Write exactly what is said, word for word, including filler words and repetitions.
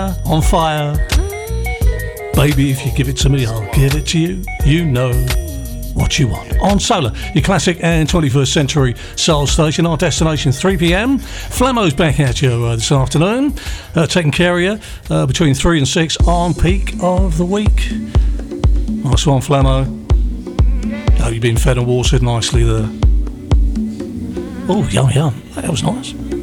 fire, on fire. Baby, if you give it to me, I'll give it to you. You know what you want. On Solar, your classic and twenty-first century soul station. Our destination, three p.m. Flemmo's back at you uh, this afternoon, uh, taking care of you uh, between three and six on peak of the week. Nice one, Flemmo. Oh, you've been fed and watered nicely there. Oh, yum, yum. That was nice.